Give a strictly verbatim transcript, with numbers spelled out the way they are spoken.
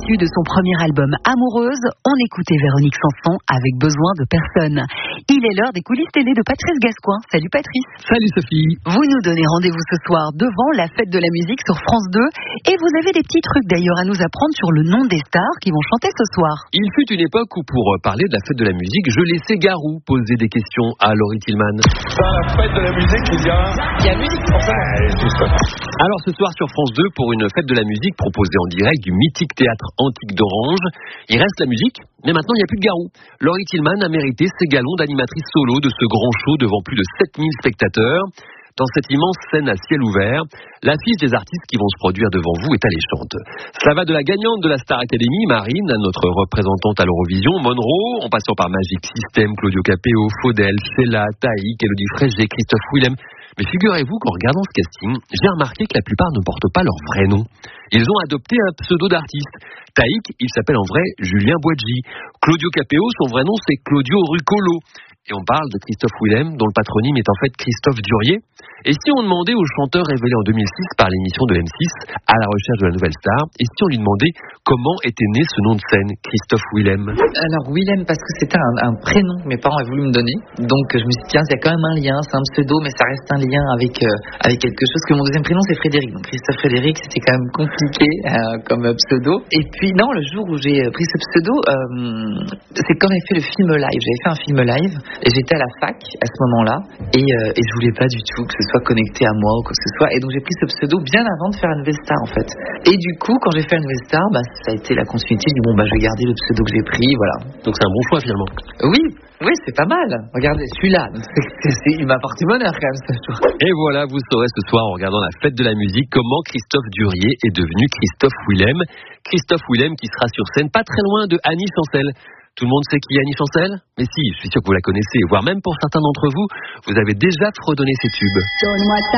issu de son premier album Amoureuse, on écoutait Véronique Sanson avec Besoin de personne. Il est l'heure des coulisses télé de Patrice Gascoin. Salut Patrice. Salut Sophie. Vous nous donnez rendez-vous ce soir devant la fête de la musique sur France deux et vous avez des petits trucs d'ailleurs à nous apprendre sur le nom des stars qui vont chanter ce soir. Il fut une époque où pour parler de la fête de la musique, je laissais Garou poser des questions à Laurie Tillman. Dans la fête de la musique, il y a... Il y a musique forcément. Alors ce soir sur France deux, pour une fête de la musique proposée en direct du mythique théâtre antique d'Orange, il reste la musique, mais maintenant il n'y a plus de Garou. Laurie Tillman a mérité ses galons d'animatrice solo de ce grand show devant plus de sept mille spectateurs. Dans cette immense scène à ciel ouvert, l'affiche des artistes qui vont se produire devant vous est alléchante. Cela va de la gagnante de la Star Academy, Marine, à notre représentante à l'Eurovision, Monroe, en passant par Magic System, Claudio Capéo, Faudel, Sheila, Taïk, Elodie Frégé, Christophe Willem. Mais figurez-vous qu'en regardant ce casting, j'ai remarqué que la plupart ne portent pas leur vrai nom. Ils ont adopté un pseudo d'artiste. Taïk, il s'appelle en vrai Julien Boadji. Claudio Capéo, son vrai nom c'est Claudio Ruccolo. Et on parle de Christophe Willem, dont le patronyme est en fait Christophe Durier. Et si on demandait au chanteur révélé en deux mille six par l'émission de M six, à la recherche de la nouvelle star, et si on lui demandait comment était né ce nom de scène, Christophe Willem? Alors Willem, parce que c'était un, un prénom que mes parents avaient voulu me donner. Donc je me suis dit, tiens, il y a quand même un lien, c'est un pseudo, mais ça reste un lien avec, euh, avec quelque chose. Que mon deuxième prénom, c'est Frédéric. Donc Christophe Frédéric, c'était quand même compliqué euh, comme pseudo. Et puis non, le jour où j'ai pris ce pseudo, euh, c'est quand j'ai fait le film live. J'avais fait un film live. Et j'étais à la fac à ce moment-là et, euh, et je voulais pas du tout que ce soit connecté à moi ou quoi que ce soit. Et donc j'ai pris ce pseudo bien avant de faire la nouvelle star en fait. Et du coup, quand j'ai fait la nouvelle star, bah, ça a été la continuité du bon, bah je vais garder le pseudo que j'ai pris, voilà. Donc c'est un bon choix finalement. Oui, oui, c'est pas mal. Regardez, celui-là, c'est, c'est, il m'a apporté bonheur quand même ce jour. Et voilà, vous saurez ce soir en regardant la fête de la musique comment Christophe Durier est devenu Christophe Willem. Christophe Willem qui sera sur scène pas très loin de Annie Chancel. Tout le monde sait qui est Annie Chancel? Mais si, je suis sûr que vous la connaissez, voire même pour certains d'entre vous, vous avez déjà fredonné ses tubes.